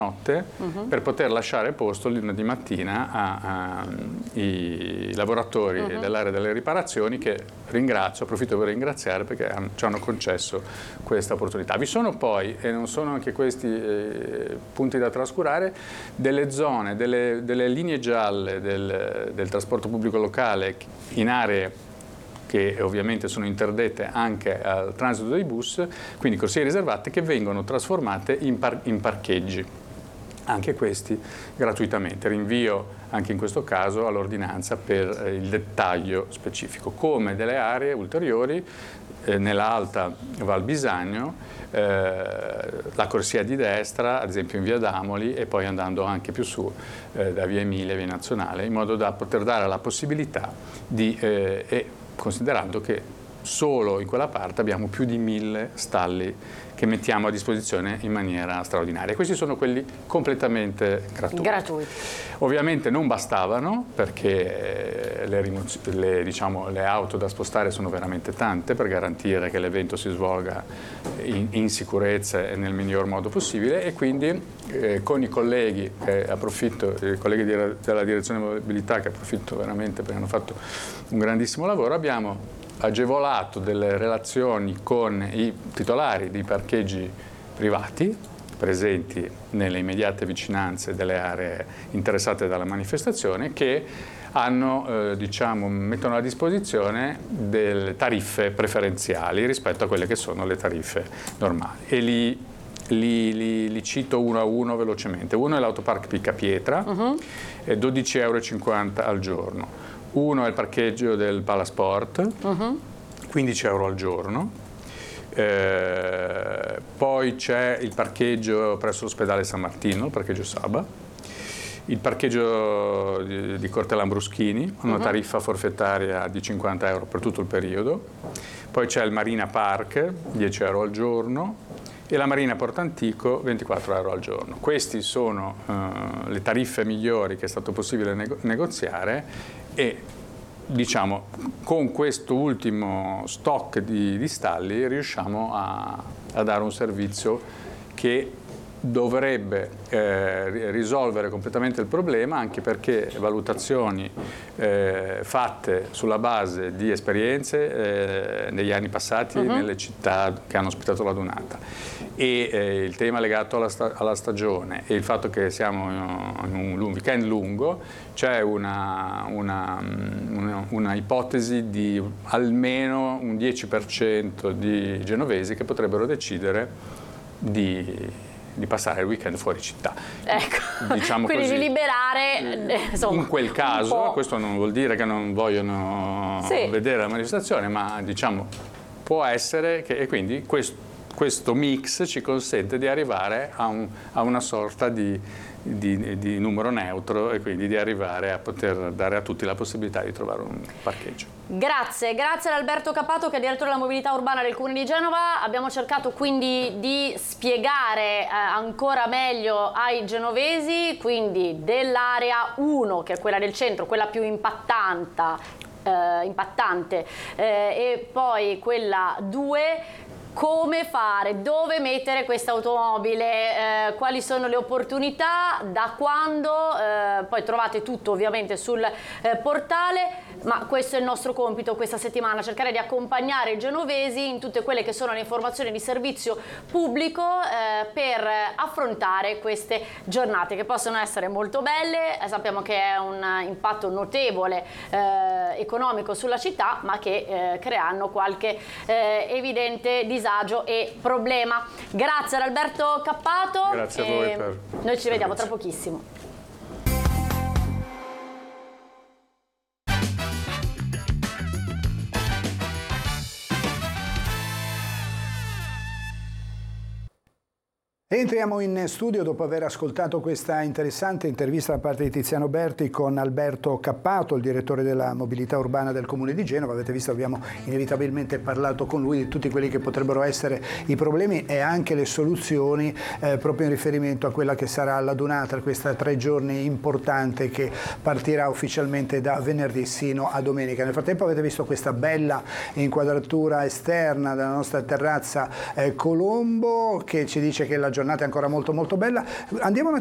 notte per poter lasciare posto il lunedì mattina ai lavoratori dell'area delle riparazioni, che ringrazio, approfitto per ringraziare perché ci hanno concesso questa opportunità. Vi sono poi, e non sono anche questi punti da trascurare, delle zone, delle linee gialle del trasporto pubblico locale in aree che ovviamente sono interdette anche al transito dei bus, quindi corsie riservate che vengono trasformate in parcheggi, anche questi gratuitamente. Rinvio anche in questo caso all'ordinanza per il dettaglio specifico, come delle aree ulteriori nella Alta Val Bisagno, la corsia di destra, ad esempio in via Damoli, e poi andando anche più su da via Emilia, via Nazionale, in modo da poter dare la possibilità di considerando che solo in quella parte abbiamo più di 1000 stalli che mettiamo a disposizione in maniera straordinaria. Questi sono quelli completamente gratuiti. Ovviamente non bastavano, perché le auto da spostare sono veramente tante per garantire che l'evento si svolga in sicurezza e nel miglior modo possibile, e quindi con i colleghi, i colleghi della direzione mobilità, che approfitto veramente perché hanno fatto un grandissimo lavoro, abbiamo agevolato delle relazioni con i titolari di parcheggi privati presenti nelle immediate vicinanze delle aree interessate dalla manifestazione, che mettono a disposizione delle tariffe preferenziali rispetto a quelle che sono le tariffe normali. E li cito uno a uno velocemente. Uno è l'Autopark Picapietra, è 12,50 € al giorno. Uno è il parcheggio del Palasport, 15 € al giorno. Poi c'è il parcheggio presso l'ospedale San Martino, il parcheggio Saba. Il parcheggio di Corte Lambruschini, una tariffa forfettaria di 50 € per tutto il periodo. Poi c'è il Marina Park, 10 € al giorno. E la Marina Portantico, 24 € al giorno. Queste sono le tariffe migliori che è stato possibile negoziare, e con questo ultimo stock di stalli riusciamo a dare un servizio che dovrebbe risolvere completamente il problema, anche perché valutazioni fatte sulla base di esperienze negli anni passati nelle città che hanno ospitato la Dunata, e il tema legato alla stagione e il fatto che siamo in un weekend lungo, c'è una ipotesi di almeno un 10% di genovesi che potrebbero decidere di passare il weekend fuori città. Ecco, diciamo quindi così. Di liberare, insomma, in quel caso, questo non vuol dire che non vogliono vedere la manifestazione, ma può essere che, e quindi questo mix ci consente di arrivare a una sorta di numero neutro, e quindi di arrivare a poter dare a tutti la possibilità di trovare un parcheggio. Grazie ad Alberto Cappato, che è direttore della mobilità urbana del Comune di Genova. Abbiamo cercato quindi di spiegare ancora meglio ai genovesi, quindi dell'area 1, che è quella del centro, quella più impattante, e poi quella 2, come fare, dove mettere questa automobile, quali sono le opportunità, da quando, poi trovate tutto ovviamente sul portale, ma questo è il nostro compito questa settimana, cercare di accompagnare i genovesi in tutte quelle che sono le informazioni di servizio pubblico per affrontare queste giornate, che possono essere molto belle. Sappiamo che è un impatto notevole economico sulla città, ma che creano qualche evidente disagio e problema. Grazie ad Alberto Cappato. Grazie a voi per noi ci vediamo tra pochissimo. Entriamo in studio dopo aver ascoltato questa interessante intervista da parte di Tiziano Berti con Alberto Cappato, il direttore della mobilità urbana del Comune di Genova. Avete visto, abbiamo inevitabilmente parlato con lui di tutti quelli che potrebbero essere i problemi e anche le soluzioni proprio in riferimento a quella che sarà la Dunata, questa 3 giorni importante che partirà ufficialmente da venerdì sino a domenica. Nel frattempo avete visto questa bella inquadratura esterna della nostra terrazza Colombo, che ci dice che la giornata giornata è ancora molto molto bella. Andiamo